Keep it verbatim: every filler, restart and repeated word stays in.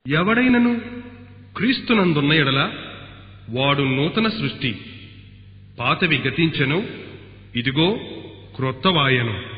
ఎవడైనను క్రీస్తునందున్న ఎడల వాడు నూతన సృష్టి, పాతవి గతించెను, ఇదిగో క్రొత్తవాయెను.